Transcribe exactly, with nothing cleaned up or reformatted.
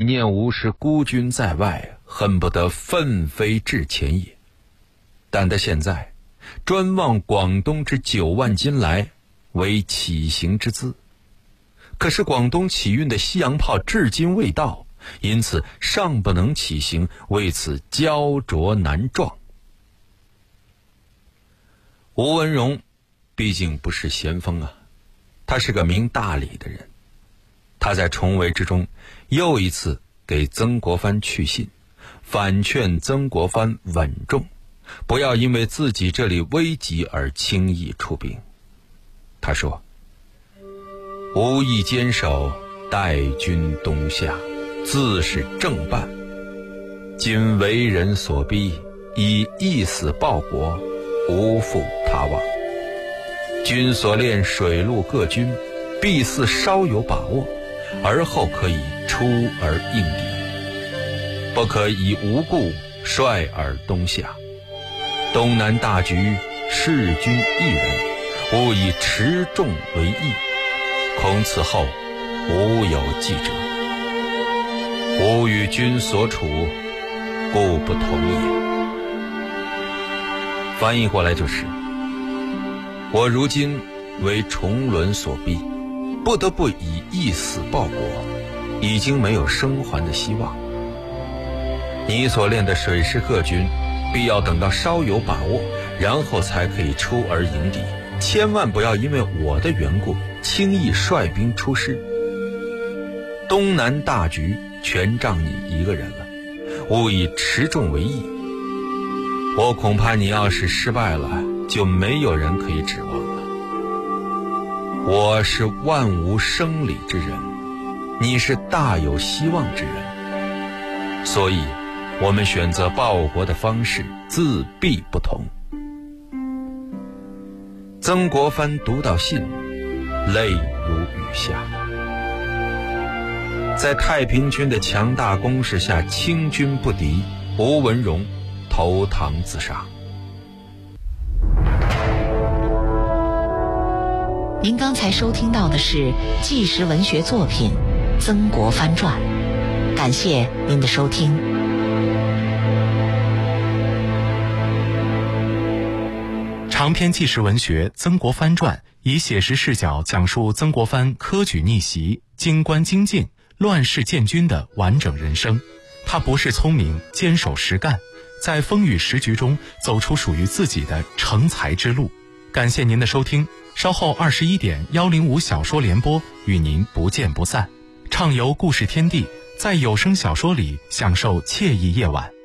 念吾是孤军在外，恨不得奋飞至前也。但得现在专望广东之九万斤来，为起行之资。可是广东起运的西洋炮至今未到，因此尚不能起行，为此焦灼难状。吴文荣毕竟不是咸丰啊，他是个明大理的人。他在重围之中又一次给曾国藩去信，反劝曾国藩稳重，不要因为自己这里危急而轻易出兵。他说：吾意坚守，待军东下，自是正办。今为人所逼，以一死报国，无负他望。君所练水陆各军，必似稍有把握，而后可以出而应敌，不可以无故率尔东下。东南大局，势均一人，勿以持重为义，恐此后无有计者。吾与君所处，故不同也。翻译过来就是：我如今为重伦所逼，不得不以一死报国，已经没有生还的希望。你所练的水师各军，必要等到稍有把握，然后才可以出而迎敌，千万不要因为我的缘故轻易率兵出师。东南大局全仗你一个人了，勿以持重为义。我恐怕你要是失败了，就没有人可以指望了。我是万无生理之人，你是大有希望之人，所以我们选择报国的方式自必不同。曾国藩读到信，泪如雨下。在太平军的强大攻势下，清军不敌，吴文荣投唐自杀。 您刚才收听到的是纪实文学作品《曾国藩传》，感谢您的收听。 长篇纪实文学《曾国藩传》以写实视角讲述曾国藩科举逆袭、经官精进、乱世建军的完整人生。他不是聪明，坚守实干，在风雨时局中走出属于自己的成才之路。感谢您的收听，稍后二十一点幺零五小说联播与您不见不散。畅游故事天地，在有声小说里享受惬意夜晚。